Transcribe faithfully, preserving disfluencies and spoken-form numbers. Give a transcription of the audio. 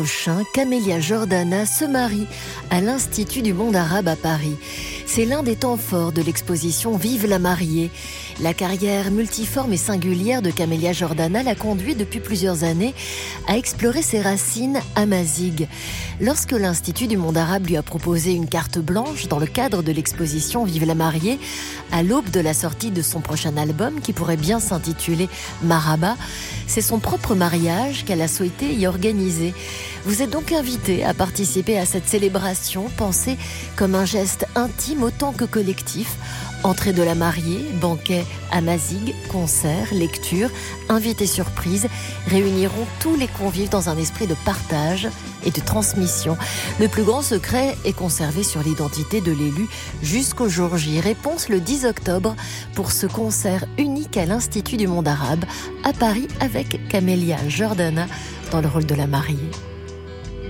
Prochain, Camélia Jordana se marie à l'Institut du monde arabe à Paris. C'est l'un des temps forts de l'exposition Vive la mariée. La carrière multiforme et singulière de Camélia Jordana l'a conduit depuis plusieurs années à explorer ses racines amazighes. Lorsque l'Institut du monde arabe lui a proposé une carte blanche dans le cadre de l'exposition Vive la mariée, à l'aube de la sortie de son prochain album qui pourrait bien s'intituler Marhaba, c'est son propre mariage qu'elle a souhaité y organiser. Vous êtes donc invité à participer à cette célébration pensée comme un geste intime autant que collectif. Entrée de la mariée, banquet amazigh, concerts, lectures, invités surprises réuniront tous les convives dans un esprit de partage et de transmission. Le plus grand secret est conservé sur l'identité de l'élu jusqu'au jour J. Réponse le dix octobre pour ce concert unique à l'Institut du monde arabe à Paris avec Camélia Jordana dans le rôle de la mariée.